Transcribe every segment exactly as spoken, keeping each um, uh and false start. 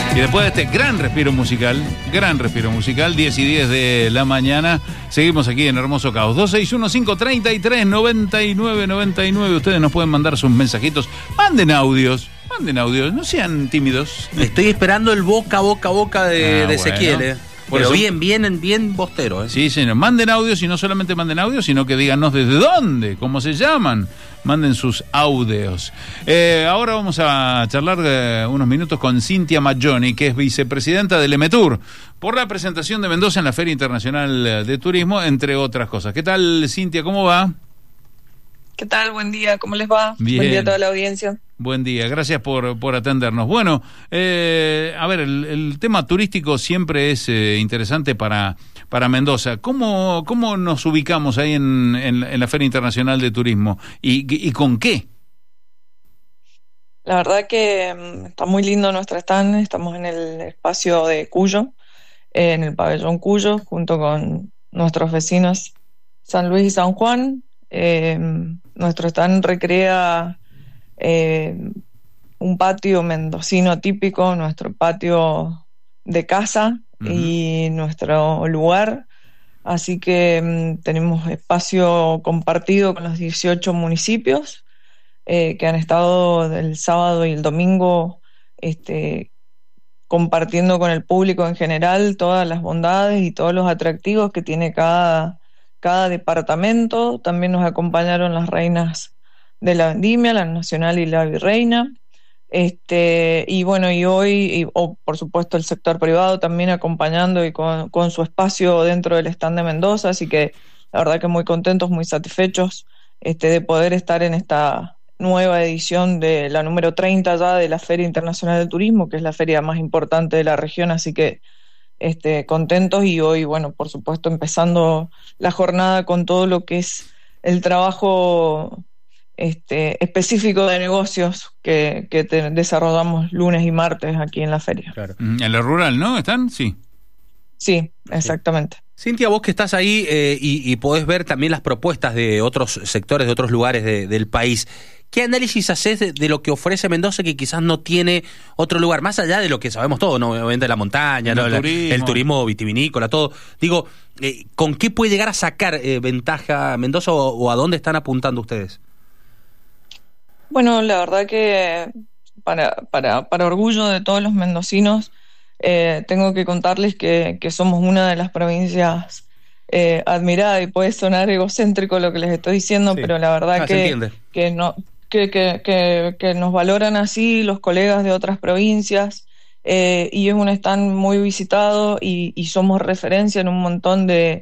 Y después de este gran respiro musical, gran respiro musical, diez y diez de la mañana, seguimos aquí en Hermoso Caos. dos seis uno cinco tres tres nueve nueve nueve nueve. Ustedes nos pueden mandar sus mensajitos. Manden audios, manden audios, no sean tímidos. Estoy esperando el boca, boca, boca de, Ah, de Ezequiel, bueno. eh. Por Pero eso- bien, bien, bien bostero, ¿eh? Sí, señor. Manden audios y no solamente manden audios, sino que díganos desde dónde, cómo se llaman. Manden sus audios. Eh, ahora vamos a charlar eh, unos minutos con Cintia Maggioni, que es vicepresidenta del EMETUR, por la presentación de Mendoza en la Feria Internacional de Turismo, entre otras cosas. ¿Qué tal, Cintia? ¿Cómo va? ¿Qué tal? Buen día, ¿cómo les va? Bien. Buen día a toda la audiencia. Buen día, gracias por, por atendernos. Bueno, eh, a ver, el, el tema turístico siempre es eh, interesante para, para Mendoza. ¿Cómo, cómo nos ubicamos ahí en, en, en la Feria Internacional de Turismo? ¿Y, y con qué? La verdad que mm, está muy lindo nuestro stand, estamos en el espacio de Cuyo, eh, en el pabellón Cuyo, junto con nuestros vecinos San Luis y San Juan. Eh, nuestro stand recrea eh, un patio mendocino típico, nuestro patio de casa Ujú. y nuestro lugar. Así que mm, tenemos espacio compartido con los dieciocho municipios eh, que han estado el sábado y el domingo este, compartiendo con el público en general todas las bondades y todos los atractivos que tiene cada, cada departamento. También nos acompañaron las reinas de la vendimia, la nacional y la virreina. Este, y bueno, y hoy, y, o por supuesto el sector privado también acompañando y con, con su espacio dentro del stand de Mendoza, así que la verdad que muy contentos, muy satisfechos este, de poder estar en esta nueva edición de la número treinta ya de la Feria Internacional de Turismo, que es la feria más importante de la región, así que este, contentos y hoy, bueno, por supuesto empezando la jornada con todo lo que es el trabajo Este, específico de negocios que, que te, desarrollamos lunes y martes aquí en la feria. Claro. En la rural, ¿no? ¿Están? Sí. Sí, exactamente. Cintia, vos que estás ahí eh, y, y podés ver también las propuestas de otros sectores, de otros lugares de, del país, ¿qué análisis haces de, de lo que ofrece Mendoza que quizás no tiene otro lugar? Más allá de lo que sabemos todo, ¿no? Obviamente la montaña, El ¿no? La- turismo. el turismo vitivinícola, todo. Digo, eh, ¿con qué puede llegar a sacar eh, ventaja Mendoza o, o a dónde están apuntando ustedes? Bueno, la verdad que para, para, para orgullo de todos los mendocinos, eh, tengo que contarles que, que somos una de las provincias eh, admirada, y puede sonar egocéntrico lo que les estoy diciendo, Sí. pero la verdad Ah, se que, entiende. que, no, que, que, que, que nos valoran así los colegas de otras provincias, eh, y es un stand muy visitado y, y somos referencia en un montón de,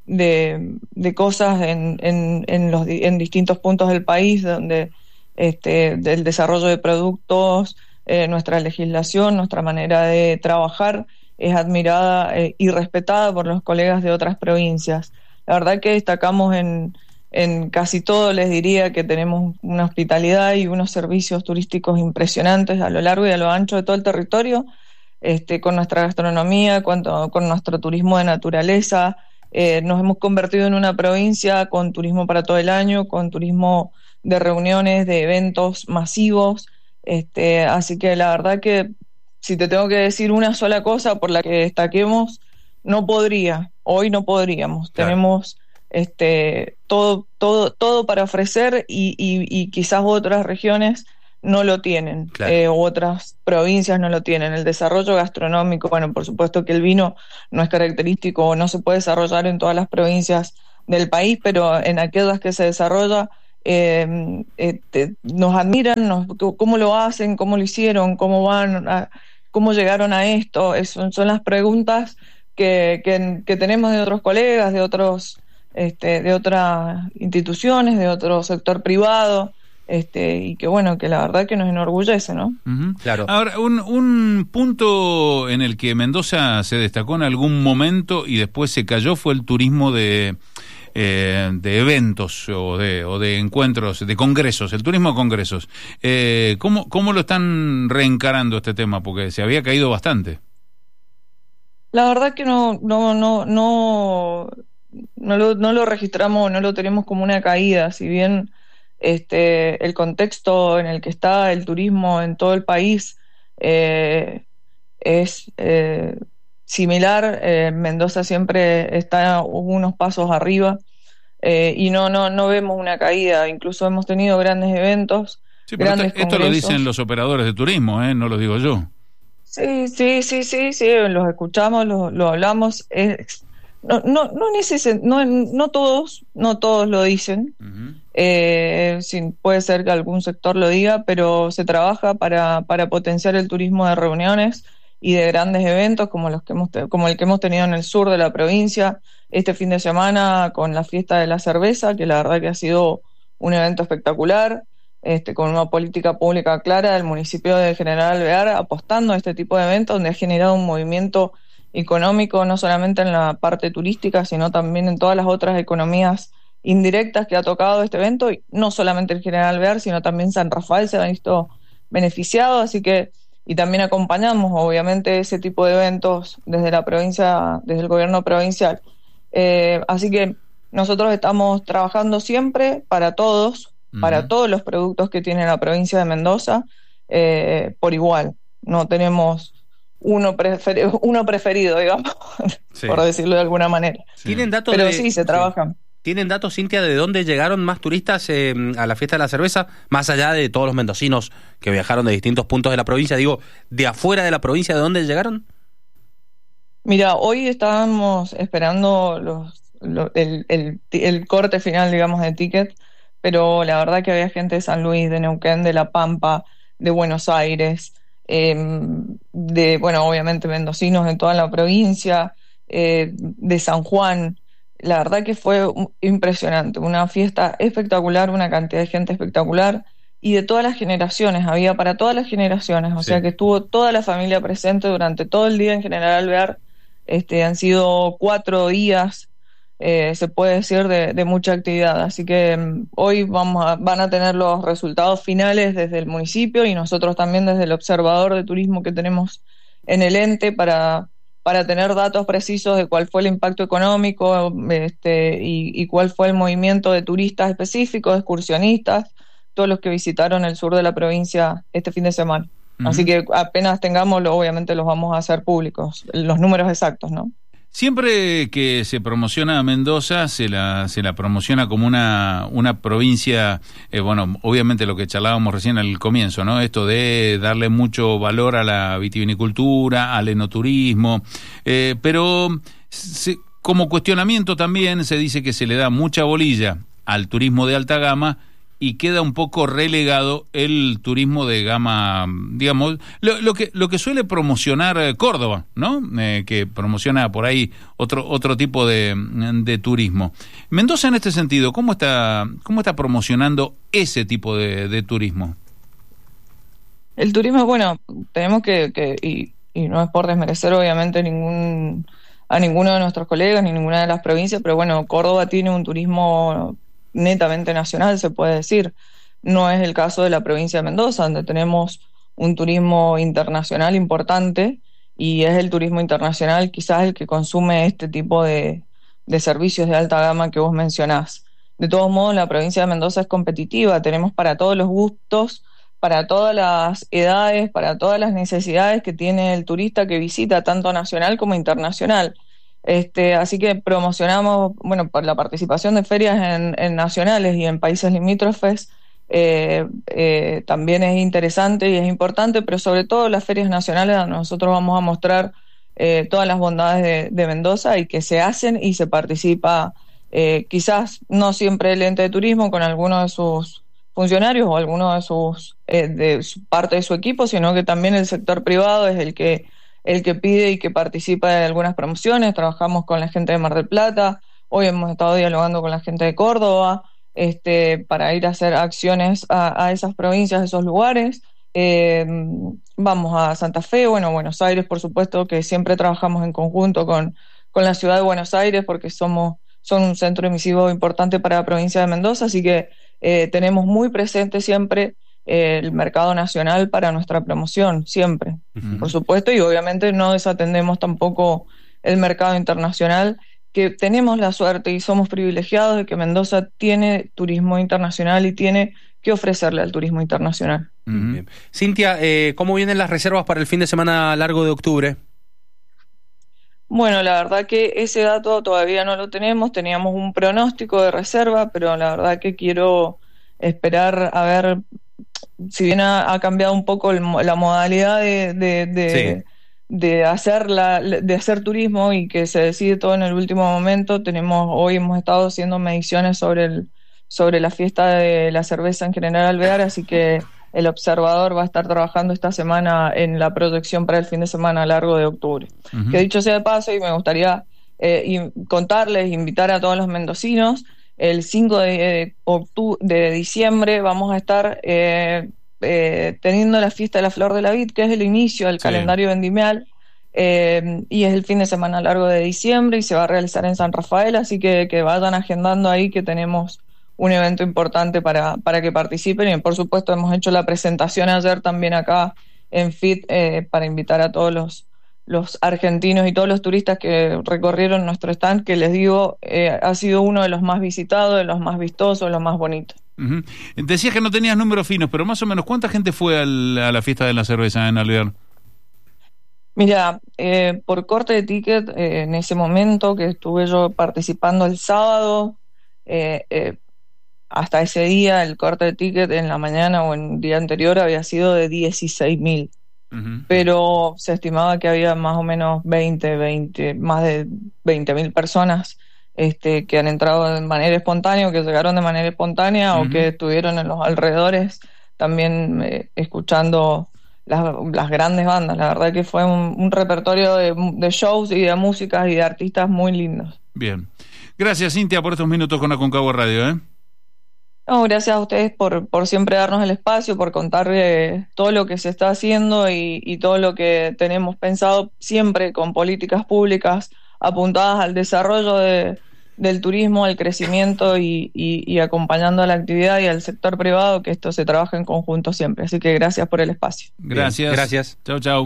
de, de cosas en, en, en, los, di- en distintos puntos del país, donde este, del desarrollo de productos, eh, nuestra legislación, nuestra manera de trabajar es admirada eh, y respetada por los colegas de otras provincias. La verdad que destacamos en, en casi todo, les diría que tenemos una hospitalidad y unos servicios turísticos impresionantes a lo largo y a lo ancho de todo el territorio, este, con nuestra gastronomía, cuanto, con nuestro turismo de naturaleza. Eh, nos hemos convertido en una provincia con turismo para todo el año, con turismo de reuniones, de eventos masivos, este, así que la verdad que si te tengo que decir una sola cosa por la que destaquemos, no podría, hoy no podríamos, Claro. tenemos este, todo, todo, todo para ofrecer y, y, y quizás otras regiones no lo tienen, Claro. eh, u otras provincias no lo tienen. El desarrollo gastronómico, bueno, por supuesto que el vino no es característico o no se puede desarrollar en todas las provincias del país, pero en aquellas que se desarrolla, eh, este, nos admiran, nos, cómo lo hacen, cómo lo hicieron, cómo van, a, cómo llegaron a esto. Eso, son las preguntas que, que, que tenemos de otros colegas, de otros, este, de otras instituciones, de otro sector privado. Este, y que bueno, que la verdad que nos enorgullece, ¿no? Ujú. Claro. Ahora, un, un punto en el que Mendoza se destacó en algún momento y después se cayó fue el turismo de, eh, de eventos o de, o de encuentros, de congresos, el turismo de congresos. Eh, ¿cómo, ¿Cómo lo están reencarando este tema? Porque se había caído bastante. La verdad que no, no, no, no, no lo, no lo registramos, no lo tenemos como una caída, si bien este, el contexto en el que está el turismo en todo el país eh, es eh, similar. Eh, Mendoza siempre está unos pasos arriba eh, y no, no, no vemos una caída. Incluso hemos tenido grandes eventos, Sí, pero grandes esto, esto lo congresos. dicen los operadores de turismo, ¿eh? No lo digo yo. Sí, sí, sí, sí, sí, los escuchamos, lo, lo hablamos. Es, no, no, no, en ese sen- no, no todos, no todos lo dicen. Uh-huh. Eh, sí, puede ser que algún sector lo diga, pero se trabaja para, para potenciar el turismo de reuniones y de grandes eventos como los que hemos, te- como el que hemos tenido en el sur de la provincia este fin de semana con la fiesta de la cerveza, que la verdad que ha sido un evento espectacular. Este, con una política pública clara del municipio de General Alvear apostando a este tipo de eventos donde ha generado un movimiento económico no solamente en la parte turística, sino también en todas las otras economías indirectas que ha tocado este evento, y no solamente el General Alvear, sino también San Rafael se ha visto beneficiado, así que, y también acompañamos obviamente ese tipo de eventos desde la provincia, desde el gobierno provincial. Eh, así que nosotros estamos trabajando siempre para todos, para Uh-huh. todos los productos que tiene la provincia de Mendoza, eh, por igual. No tenemos uno, prefer- uno preferido, digamos, Sí. por decirlo de alguna manera. Sí. ¿Tienen datos Pero de, sí, se trabajan. ¿Tienen datos, Cintia, de dónde llegaron más turistas eh, a la fiesta de la cerveza? Más allá de todos los mendocinos que viajaron de distintos puntos de la provincia, digo, de afuera de la provincia, ¿de dónde llegaron? Mira, hoy estábamos esperando los, lo- el, el, el corte final, digamos, de ticket, pero la verdad que había gente de San Luis, de Neuquén, de La Pampa, de Buenos Aires, eh, de, bueno, obviamente mendocinos de toda la provincia, eh, de San Juan. La verdad que fue un- impresionante, una fiesta espectacular, una cantidad de gente espectacular y de todas las generaciones, había para todas las generaciones, o Sí. sea que estuvo toda la familia presente durante todo el día en General Alvear. Este, han sido cuatro días, eh, se puede decir, de, de mucha actividad. Así que mm, hoy vamos a, van a tener los resultados finales desde el municipio y nosotros también desde el observador de turismo que tenemos en el ente para, para tener datos precisos de cuál fue el impacto económico este, y, y cuál fue el movimiento de turistas específicos, excursionistas, todos los que visitaron el sur de la provincia este fin de semana. Así Uh-huh. que apenas tengamos, obviamente los vamos a hacer públicos, los números exactos, ¿no? Siempre que se promociona a Mendoza, se la, se la promociona como una, una provincia, eh, bueno, obviamente lo que charlábamos recién al comienzo, ¿no? Esto de darle mucho valor a la vitivinicultura, al enoturismo, eh, pero se, como cuestionamiento también se dice que se le da mucha bolilla al turismo de alta gama y queda un poco relegado el turismo de gama, digamos, lo, lo que lo que suele promocionar eh, Córdoba, ¿no? Eh, que promociona por ahí otro otro tipo de, de turismo. Mendoza, en este sentido, ¿cómo está cómo está promocionando ese tipo de, de turismo? El turismo, bueno, tenemos que, que y, y no es por desmerecer obviamente ningún a ninguno de nuestros colegas ni ninguna de las provincias, pero bueno, Córdoba tiene un turismo netamente nacional, se puede decir. No es el caso de la provincia de Mendoza, donde tenemos un turismo internacional importante y es el turismo internacional quizás el que consume este tipo de, de servicios de alta gama que vos mencionás. De todos modos, la provincia de Mendoza es competitiva, tenemos para todos los gustos, para todas las edades, para todas las necesidades que tiene el turista que visita, tanto nacional como internacional. Este, así que promocionamos, bueno, por la participación de ferias en, en nacionales y en países limítrofes, eh, eh, también es interesante y es importante, pero sobre todo las ferias nacionales donde nosotros vamos a mostrar eh, todas las bondades de, de Mendoza y que se hacen y se participa, eh, quizás no siempre el ente de turismo con alguno de sus funcionarios o alguno de sus, eh, de su, parte de su equipo, sino que también el sector privado es el que el que pide y que participa de algunas promociones. Trabajamos con la gente de Mar del Plata, hoy hemos estado dialogando con la gente de Córdoba, este, para ir a hacer acciones a, a esas provincias, a esos lugares. Eh, vamos a Santa Fe, bueno, Buenos Aires, por supuesto, que siempre trabajamos en conjunto con, con la ciudad de Buenos Aires, porque somos, son un centro emisivo importante para la provincia de Mendoza, así que eh, tenemos muy presente siempre el mercado nacional para nuestra promoción, siempre, uh-huh. por supuesto, y obviamente no desatendemos tampoco el mercado internacional, que tenemos la suerte y somos privilegiados de que Mendoza tiene turismo internacional y tiene que ofrecerle al turismo internacional. Uh-huh. Bien. Cintia, eh, ¿cómo vienen las reservas para el fin de semana largo de octubre? Bueno, la verdad que ese dato todavía no lo tenemos, teníamos un pronóstico de reserva, pero la verdad que quiero esperar a ver, si bien ha, ha cambiado un poco el, la modalidad de, de, de, sí. de, hacer la, de hacer turismo y que se decide todo en el último momento. Tenemos, hoy hemos estado haciendo mediciones sobre, el, sobre la fiesta de la cerveza en General Alvear, así que el observador va a estar trabajando esta semana en la proyección para el fin de semana largo de octubre. Uh-huh. Que dicho sea de paso, y me gustaría eh, y contarles, invitar a todos los mendocinos, el cinco de, octubre, de diciembre vamos a estar eh, eh, teniendo la fiesta de la Flor de la Vid, que es el inicio del sí. calendario vendimial, eh, y es el fin de semana largo de diciembre y se va a realizar en San Rafael, así que, que vayan agendando ahí que tenemos un evento importante para, para que participen. Y por supuesto hemos hecho la presentación ayer también acá en F I T eh, para invitar a todos los, los argentinos y todos los turistas que recorrieron nuestro stand, que les digo, eh, ha sido uno de los más visitados, de los más vistosos, de los más bonitos. Uh-huh. Decías que no tenías números finos, pero más o menos, ¿cuánta gente fue al, a la fiesta de la cerveza en Alvear? Mira, eh, por corte de ticket, eh, en ese momento que estuve yo participando el sábado, eh, eh, hasta ese día el corte de ticket en la mañana o en el día anterior había sido de dieciséis mil, uh-huh. pero se estimaba que había más o menos veinte, veinte, más de veinte mil personas este, que han entrado de manera espontánea o que llegaron de manera espontánea uh-huh. o que estuvieron en los alrededores también eh, escuchando las, las grandes bandas. La verdad que fue un, un repertorio de, de shows y de músicas y de artistas muy lindos. Bien. Gracias, Cintia, por estos minutos con Aconcagua Radio, ¿eh? No, gracias a ustedes por, por siempre darnos el espacio, por contar eh, todo lo que se está haciendo y, y todo lo que tenemos pensado, siempre con políticas públicas apuntadas al desarrollo de, del turismo, al crecimiento y, y, y acompañando a la actividad y al sector privado, que esto se trabaja en conjunto siempre. Así que gracias por el espacio. Gracias. Bien, gracias. Chau, chau.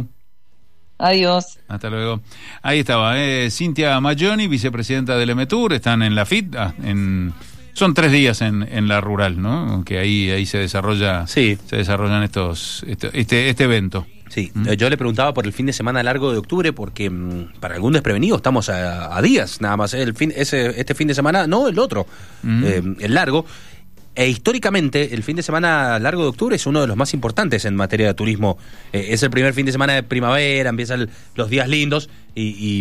Adiós. Hasta luego. Ahí estaba, eh, Cintia Maggioni, vicepresidenta del EMETUR, están en la F I T, ah, en... Son tres días en, en la rural, ¿no? Que ahí ahí se desarrolla, sí. se desarrollan estos este este, este evento. Sí, ¿Mm? Yo le preguntaba por el fin de semana largo de octubre porque mmm, para algún desprevenido estamos a, a días nada más. El fin ese este fin de semana, no el otro, ¿Mm? eh, el largo. E históricamente el fin de semana largo de octubre es uno de los más importantes en materia de turismo. Eh, es el primer fin de semana de primavera, empiezan los días lindos y, y,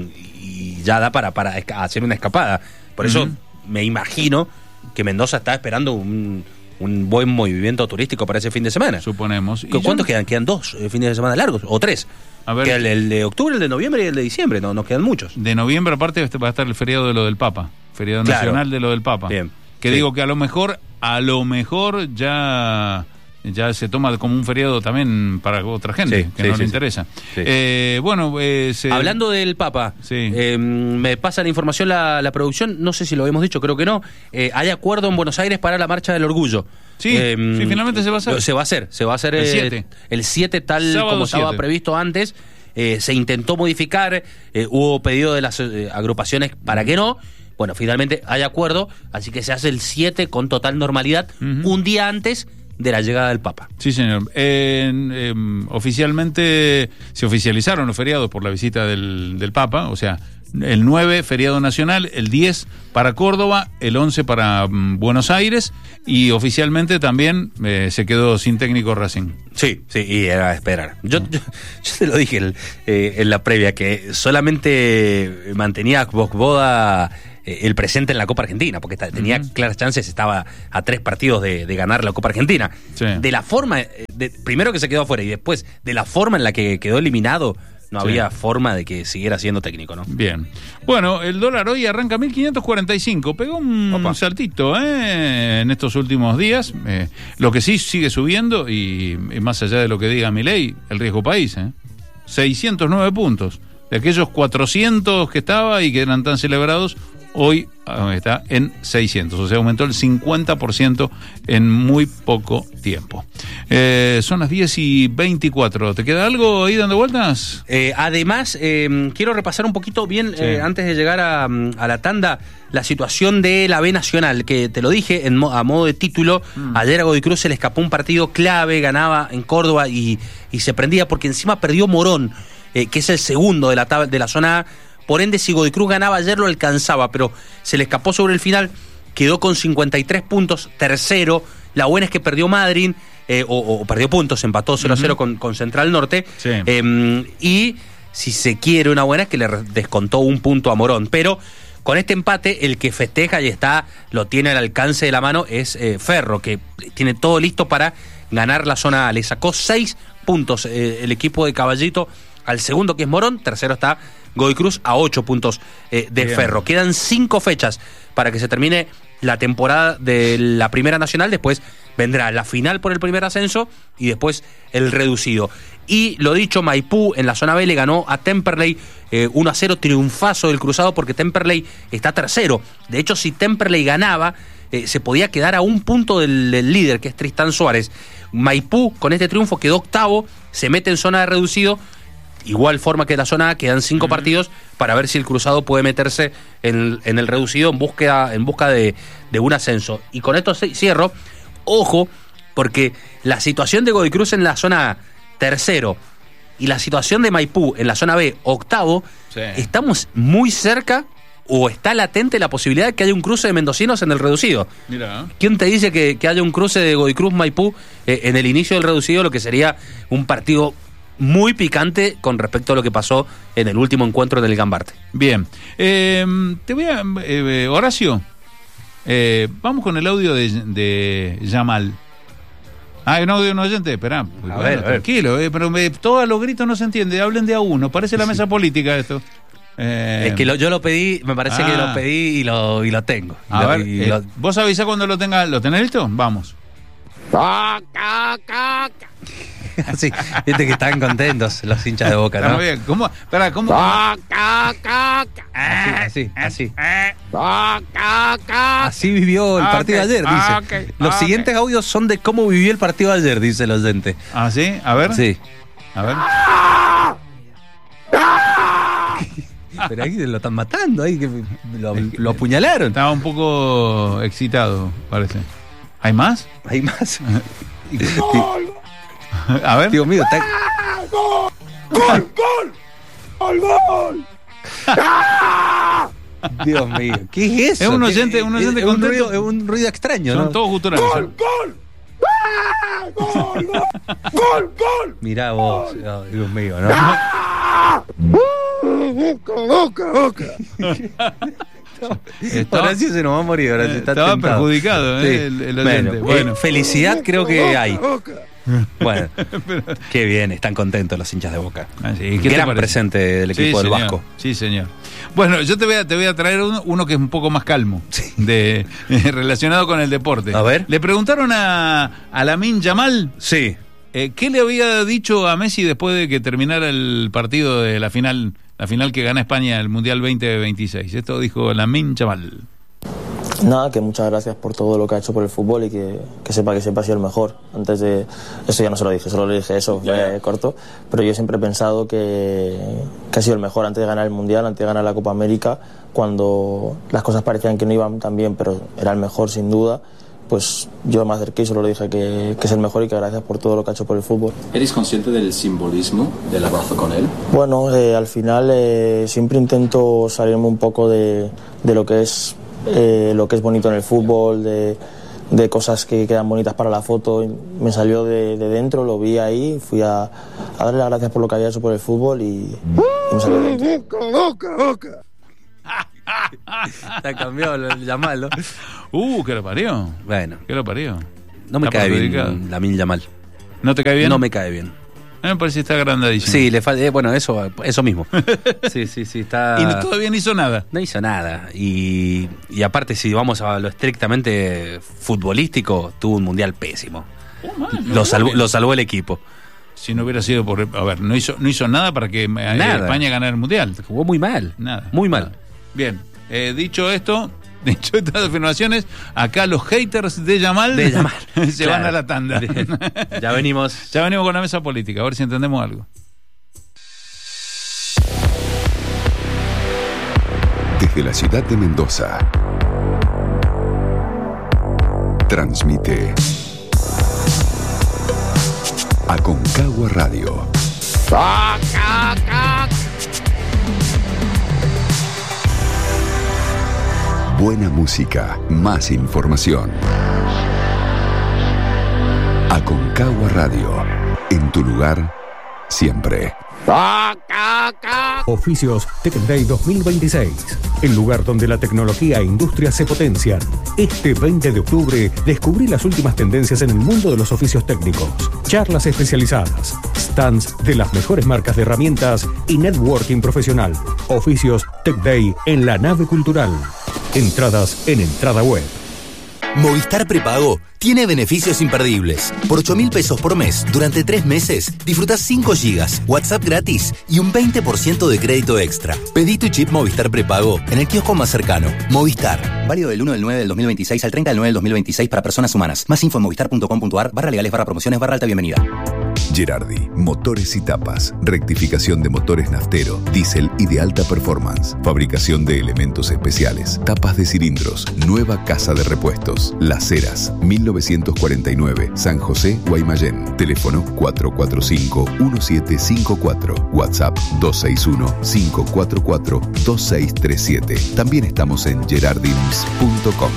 y ya da para para hacer una escapada. Por eso ¿Mm? Me imagino que Mendoza está esperando un, un buen movimiento turístico para ese fin de semana. Suponemos. ¿Cuántos yo... quedan? ¿Quedan dos fines de semana largos? ¿O tres? A ver, queda el, el de octubre, el de noviembre y el de diciembre. No, nos quedan muchos. De noviembre, aparte, va a estar el feriado de lo del Papa. Feriado claro. nacional de lo del Papa. Bien. Que sí. digo que a lo mejor, a lo mejor ya... ya se toma como un feriado también para otra gente sí, que sí, no sí, le interesa. Sí. Eh, bueno, eh, se... hablando del Papa, sí. eh, me pasa la información la, la producción, no sé si lo habíamos dicho, creo que no. Eh, hay acuerdo en Buenos Aires para la Marcha del Orgullo. Sí, eh, sí, finalmente se va a hacer. Se va a hacer, se va a hacer el siete. Eh, el siete tal sábado como estaba siete. Previsto antes. Eh, se intentó modificar, eh, hubo pedido de las eh, agrupaciones para que no. Bueno, finalmente hay acuerdo, así que se hace el siete con total normalidad, uh-huh. un día antes de la llegada del Papa. Sí, señor. Eh, eh, oficialmente se oficializaron los feriados por la visita del, del Papa, o sea, el nueve feriado nacional, el diez para Córdoba, el once para um, Buenos Aires y oficialmente también eh, se quedó sin técnico Racing. Sí, sí, y era a esperar. Yo, yo, yo te lo dije el, eh, en la previa, que solamente mantenía Boda el presente en la Copa Argentina, porque tenía uh-huh. claras chances, estaba a tres partidos de, de ganar la Copa Argentina. Sí. De la forma, de, primero que se quedó afuera y después de la forma en la que quedó eliminado, no sí. había forma de que siguiera siendo técnico, ¿no? Bien. Bueno, el dólar hoy arranca mil quinientos cuarenta y cinco, pegó un Opa. saltito ¿eh? en estos últimos días. Eh, lo que sí sigue subiendo, y, y más allá de lo que diga Milei, el riesgo país, ¿eh? seiscientos nueve puntos. De aquellos cuatrocientos que estaba y que eran tan celebrados, hoy está en seiscientos, o sea, aumentó el cincuenta por ciento en muy poco tiempo. Eh, son las diez y veinticuatro. ¿Te queda algo ahí dando vueltas? Eh, además, eh, quiero repasar un poquito bien, sí. eh, antes de llegar a, a la tanda, la situación de la B Nacional, que te lo dije en, a modo de título. Mm. Ayer a Godoy Cruz se le escapó un partido clave, ganaba en Córdoba y, y se prendía, porque encima perdió Morón, eh, que es el segundo de la, tab- de la zona A. Por ende, si Godoy Cruz ganaba ayer lo alcanzaba, pero se le escapó sobre el final, quedó con cincuenta y tres puntos, tercero. La buena es que perdió Madryn, eh, o, o perdió puntos, empató cero a cero uh-huh. con, con Central Norte, sí. eh, y si se quiere una buena es que le descontó un punto a Morón, pero con este empate el que festeja y está, lo tiene al alcance de la mano es eh, Ferro, que tiene todo listo para ganar la zona A. Le sacó seis puntos eh, el equipo de Caballito al segundo, que es Morón. Tercero está Godoy Cruz a ocho puntos eh, de Bien. Ferro. Quedan cinco fechas para que se termine la temporada de la Primera Nacional. Después vendrá la final por el primer ascenso y después el reducido. Y lo dicho, Maipú en la zona B le ganó a Temperley eh, uno a cero, triunfazo del Cruzado, porque Temperley está tercero. De hecho, si Temperley ganaba, eh, se podía quedar a un punto del, del líder, que es Tristán Suárez. Maipú con este triunfo quedó octavo, se mete en zona de reducido. Igual forma que la zona A, quedan cinco uh-huh. partidos para ver si el Cruzado puede meterse en, en el reducido en búsqueda, en busca de, de un ascenso. Y con esto cierro, ojo, porque la situación de Godoy Cruz en la zona A, tercero, y la situación de Maipú en la zona B, octavo, sí. estamos muy cerca, o está latente la posibilidad de que haya un cruce de mendocinos en el reducido. Mira. ¿Quién te dice que, que haya un cruce de Godoy Cruz-Maipú eh, en el inicio del reducido, lo que sería un partido muy picante con respecto a lo que pasó en el último encuentro del Gambarte? Bien, eh, te voy a... Eh, Horacio, eh, vamos con el audio de, de Yamal. Ah, un audio de un oyente, esperá. A bueno, ver, tranquilo, eh, pero me, todo a los gritos no se entiende, hablen de a uno, parece la mesa sí. política esto. Eh, es que lo, yo lo pedí, me parece ah. que lo pedí y lo, y lo tengo. Y a lo, ver, y eh, lo... vos avisá cuando lo tengas, ¿lo tenés listo? Vamos. Sí, viste que están contentos los hinchas de Boca, ¿no? Está bien. ¿Cómo? Espera, ¿cómo? Así, así, así. Así vivió el partido okay, de ayer, dice. Okay, los okay. siguientes audios son de cómo vivió el partido de ayer, dice el oyente. ¿Ah, sí? A ver. Sí. A ver. Pero ahí lo están matando, ahí que lo, lo apuñalaron. Estaba un poco excitado, parece. ¿Hay más? Hay más. ¡Gol! A ver. Dios mío, está... ¡Gol! ¡Gol! ¡Gol! ¡Gol! ¡Gol! Dios mío, ¿qué es eso? Es un oyente, un oyente es, es un ruido, es un ruido extraño, Son ¿no? todos guturales. ¡Gol! ¡Gol! ¡Gol! ¡Gol! ¡Gol! ¡Gol! Mirá vos, oh, Dios mío, ¿no? ¡Boca! ¡Boca! ¡Boca! Ahora sí se nos va a morir. Ahora eh, está estaba tentado. perjudicado, ¿eh? Sí. el, el oyente. Bueno, bueno. Eh, felicidad creo que boca, hay. Boca. Bueno, qué bien, están contentos los hinchas de Boca. Ah, sí. ¿Qué Gran presente del equipo sí, del señor. Vasco. Sí, señor. Bueno, yo te voy a, te voy a traer uno, uno que es un poco más calmo, sí. de, eh, relacionado con el deporte. A ver. Le preguntaron a, a Lamine Yamal. Sí. Eh, ¿Qué le había dicho a Messi después de que terminara el partido de la final, la final que gana España el Mundial veinte veintiséis? Esto dijo Lamine Yamal. Nada, que muchas gracias por todo lo que ha hecho por el fútbol y que, que sepa que siempre ha sido el mejor. Antes de... Eso ya no se lo dije, solo le dije eso, fue corto. Pero yo siempre he pensado que, que ha sido el mejor antes de ganar el Mundial, antes de ganar la Copa América, cuando las cosas parecían que no iban tan bien, pero era el mejor sin duda. Pues yo me acerqué y solo le dije que, que es el mejor y que gracias por todo lo que ha hecho por el fútbol. ¿Eres consciente del simbolismo del abrazo con él? Bueno, eh, al final eh, siempre intento salirme un poco de, de lo que es eh, lo que es bonito en el fútbol, de, de cosas que quedan bonitas para la foto. Me salió de, de dentro, lo vi ahí, fui a, a darle las gracias por lo que había hecho por el fútbol y, y me salió de dentro. ¡Boca, boca, boca! Se cambió el llamarlo. Uh, que lo parió. Bueno. Que lo parió. No me está cae bien Lamine Yamal. ¿No te cae bien? No me cae bien. A mí me parece que está agrandadísimo. Sí, le falta, eh, bueno, eso, eso mismo. Sí, sí, sí, está. Y no, todavía no hizo nada. No hizo nada. Y, y aparte, si vamos a lo estrictamente futbolístico, tuvo un mundial pésimo. Oh, man, lo, salvó, lo salvó el equipo. Si no hubiera sido por. A ver, no hizo, no hizo nada para que nada. España ganara el mundial. Jugó muy mal. Nada. Muy mal. Nada. Bien, eh, dicho esto, Dicho estas afirmaciones, acá los haters de Yamal, De Yamal. se Claro. van a la tanda. Ya venimos. Ya venimos con la mesa política, a ver si entendemos algo. Desde la ciudad de Mendoza, transmite Aconcagua Radio. Buena música, más información. Aconcagua Radio, en tu lugar, siempre. Oficios Tech Day dos mil veintiséis, el lugar donde la tecnología e industria se potencian. Este veinte de octubre, descubrí las últimas tendencias en el mundo de los oficios técnicos, charlas especializadas, stands de las mejores marcas de herramientas y networking profesional. Oficios Tech Day en la nave cultural. Entradas en Entrada Web. Movistar Prepago tiene beneficios imperdibles. Por ocho mil pesos por mes, durante tres meses, disfrutás cinco gigas, WhatsApp gratis y un veinte por ciento de crédito extra. Pedí tu chip Movistar Prepago en el kiosco más cercano. Movistar. Válido del uno del nueve del dos mil veintiséis al treinta del nueve del dos mil veintiséis para personas humanas. Más info en movistar.com.ar barra legales barra promociones barra alta bienvenida. Gerardi, motores y tapas, rectificación de motores naftero, diésel y de alta performance, fabricación de elementos especiales, tapas de cilindros, nueva casa de repuestos, Las Heras, mil novecientos cuarenta y nueve, San José, Guaymallén, teléfono cuatro cuatro cinco, uno siete cinco cuatro, WhatsApp dos seis uno, cinco cuatro cuatro, dos seis tres siete. También estamos en gerardins punto com.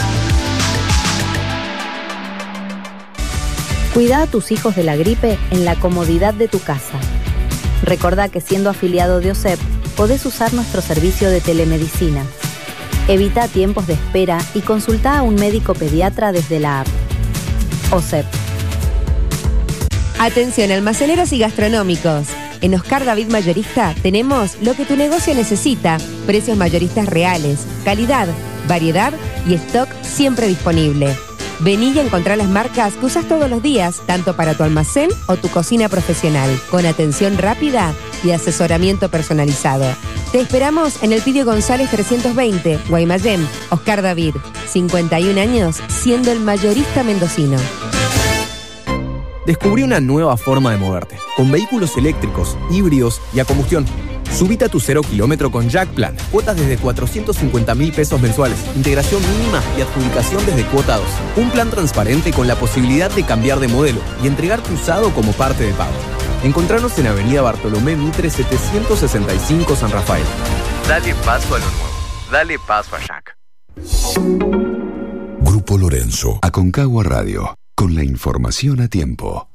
Cuida a tus hijos de la gripe en la comodidad de tu casa. Recordá que siendo afiliado de O S E P, podés usar nuestro servicio de telemedicina. Evita tiempos de espera y consulta a un médico pediatra desde la app. O S E P. Atención almaceneros y gastronómicos. En Oscar David Mayorista tenemos lo que tu negocio necesita. Precios mayoristas reales, calidad, variedad y stock siempre disponible. Vení y encontrá las marcas que usas todos los días, tanto para tu almacén o tu cocina profesional, con atención rápida y asesoramiento personalizado. Te esperamos en el Pidio González trescientos veinte, Guaymallén. Oscar David, cincuenta y un años, siendo el mayorista mendocino. Descubrí una nueva forma de moverte, con vehículos eléctricos, híbridos y a combustión. Subite a tu cero kilómetro con Jack Plan. Cuotas desde cuatrocientos cincuenta mil pesos mensuales. Integración mínima y adjudicación desde cuota dos. Un plan transparente con la posibilidad de cambiar de modelo y entregar tu usado como parte de pago. Encontranos en Avenida Bartolomé Mitre setecientos sesenta y cinco San Rafael. Dale paso a lo nuevo. Dale paso a Jack. Grupo Lorenzo, Aconcagua Radio, con la información a tiempo.